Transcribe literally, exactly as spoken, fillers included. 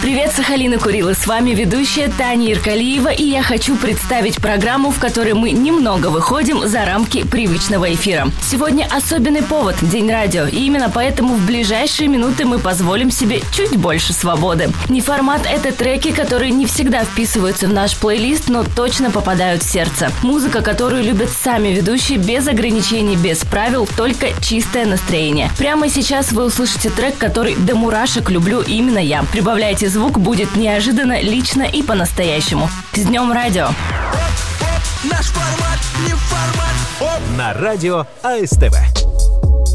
Привет, Сахалин и Курилы. С вами ведущая Таня Иркалиева, и я хочу представить программу, в которой мы немного выходим за рамки привычного эфира. Сегодня особенный повод – День радио, и именно поэтому в ближайшие минуты мы позволим себе чуть больше свободы. Неформат – это треки, которые не всегда вписываются в наш плейлист, но точно попадают в сердце. Музыка, которую любят сами ведущие, без ограничений, без правил, только чистое настроение. Прямо сейчас вы услышите трек, который до мурашек люблю именно я. Прибавляйте звук, будет неожиданно, лично и по-настоящему. С Днем радио! Наш формат не формат. На радио АСТВ.